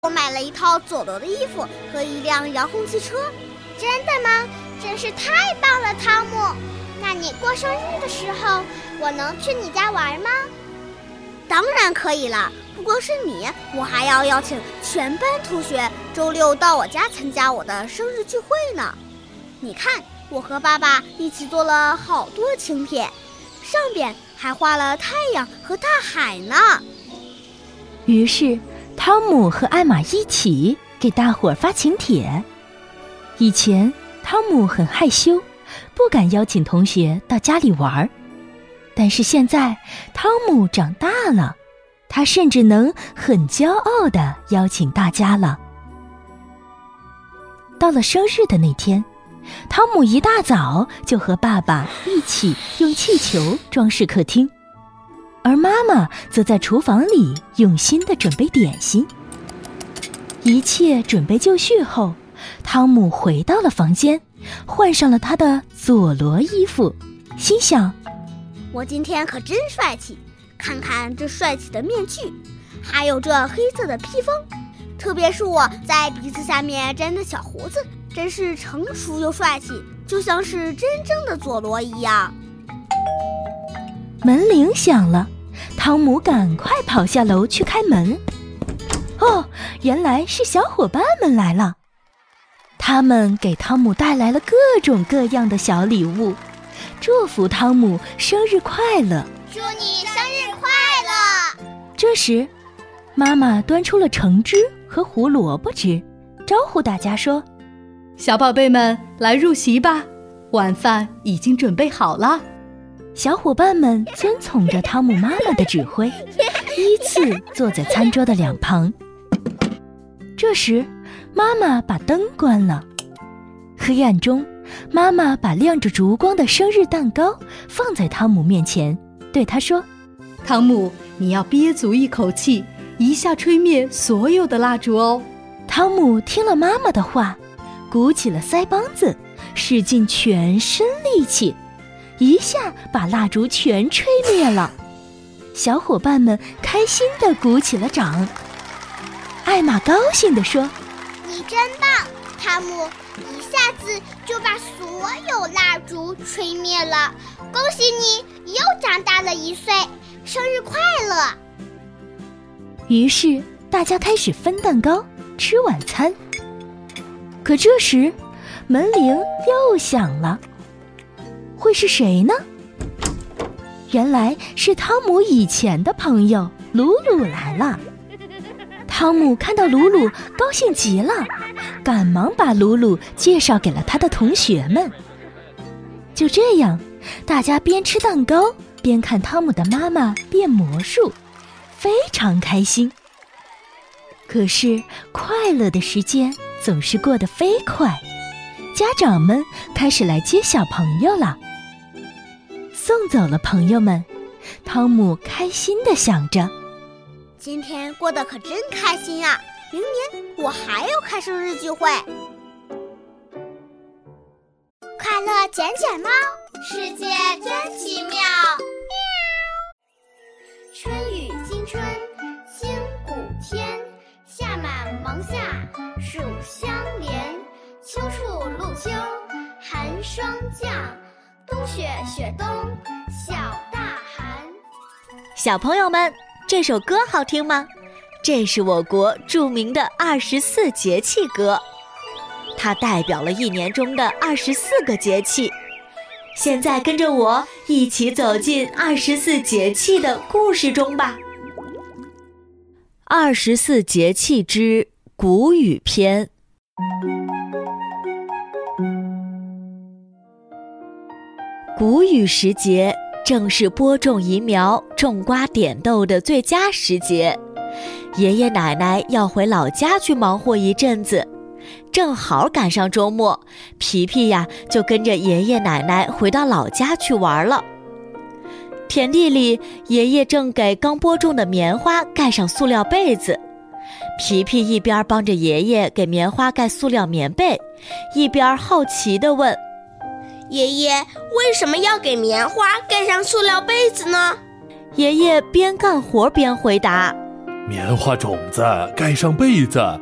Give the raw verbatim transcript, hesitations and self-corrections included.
我买了一套佐罗的衣服和一辆遥控汽车。 真的吗？真是太棒了，汤姆。那你过生日的时候，我能去你家玩吗？ 当然可以了，不光是你，我还要邀请全班同学周六到我家参加我的生日聚会呢。你看，我和爸爸一起做了好多请帖，上边还画了太阳和大海呢。 于是汤姆和艾玛一起给大伙儿发请帖。以前汤姆很害羞，不敢邀请同学到家里玩，但是现在汤姆长大了，他甚至能很骄傲地邀请大家了。到了生日的那天，汤姆一大早就和爸爸一起用气球装饰客厅，而妈妈则在厨房里用心地准备点心。一切准备就绪后，汤姆回到了房间，换上了他的佐罗衣服，心想： 我今天可真帅气，看看这帅气的面具，还有这黑色的披风，特别是我在鼻子下面粘的小胡子，真是成熟又帅气，就像是真正的佐罗一样。 门铃响了，汤姆赶快跑下楼去开门。哦，原来是小伙伴们来了，他们给汤姆带来了各种各样的小礼物，祝福汤姆生日快乐。 祝你生日快乐！ 这时，妈妈端出了橙汁和胡萝卜汁，招呼大家说： 小宝贝们，来入席吧，晚饭已经准备好了。 小伙伴们遵从着汤姆妈妈的指挥，依次坐在餐桌的两旁。这时，妈妈把灯关了。黑暗中，妈妈把亮着烛光的生日蛋糕放在汤姆面前，对他说： 汤姆，你要憋足一口气，一下吹灭所有的蜡烛哦。 汤姆听了妈妈的话，鼓起了腮帮子，使尽全身力气，一下把蜡烛全吹灭了。小伙伴们开心地鼓起了掌。艾玛高兴地说： 你真棒，汤姆，一下子就把所有蜡烛吹灭了，恭喜你又长大了一岁，生日快乐！ 于是大家开始分蛋糕吃晚餐。可这时门铃又响了，会是谁呢？原来是汤姆以前的朋友鲁鲁来了。汤姆看到鲁鲁高兴极了，赶忙把鲁鲁介绍给了他的同学们。就这样，大家边吃蛋糕边看汤姆的妈妈变魔术，非常开心。可是快乐的时间总是过得飞快，家长们开始来接小朋友了。送走了朋友们，汤姆开心地想着， 今天过得可真开心啊，明年我还要开生日聚会。 快乐捡捡猫，世界真奇妙。春雨惊春，清谷天，夏满芒夏，暑相连，秋处露秋，寒霜降，冬雪雪冬，小大寒。 小朋友们，这首歌好听吗？这是我国著名的二十四节气歌，它代表了一年中的二十四个节气。现在跟着我一起走进二十四节气的故事中吧。二十四节气之谷雨篇。谷雨时节，正是播种移苗、种瓜点豆的最佳时节。爷爷奶奶要回老家去忙活一阵子，正好赶上周末，皮皮呀就跟着爷爷奶奶回到老家去玩了。田地里，爷爷正给刚播种的棉花盖上塑料被子。皮皮一边帮着爷爷给棉花盖塑料棉被，一边好奇地问： 爷爷，为什么要给棉花盖上塑料被子呢？ 爷爷边干活边回答： 棉花种子盖上被子，